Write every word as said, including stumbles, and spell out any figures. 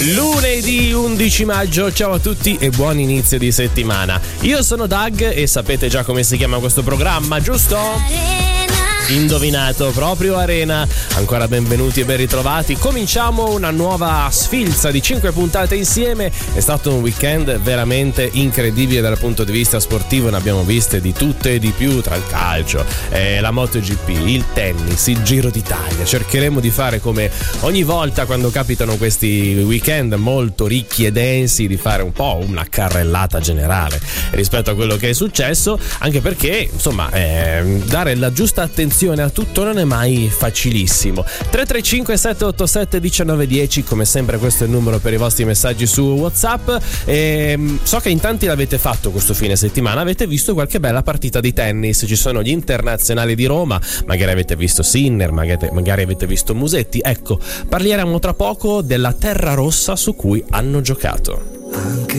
Lunedì undici maggio, ciao a tutti e buon inizio di settimana. Io sono Doug e sapete già come si chiama questo programma, giusto? Indovinato, proprio Arena. Ancora benvenuti e ben ritrovati. Cominciamo una nuova sfilza di cinque puntate insieme. È stato un weekend veramente incredibile dal punto di vista sportivo. Ne abbiamo viste di tutte e di più, tra il calcio, eh, la MotoGP, il tennis, il Giro d'Italia. Cercheremo di fare come ogni volta quando capitano questi weekend molto ricchi e densi, di fare un po' una carrellata generale rispetto a quello che è successo, anche perché insomma eh, dare la giusta attenzione a tutto non è mai facilissimo. Tre tre cinque sette otto sette uno nove uno zero, come sempre questo è il numero per i vostri messaggi su WhatsApp. E so che in tanti l'avete fatto questo fine settimana, avete visto qualche bella partita di tennis. Ci sono gli internazionali di Roma, magari avete visto Sinner, magari, magari avete visto Musetti. Ecco, parleremo tra poco della terra rossa su cui hanno giocato. Anche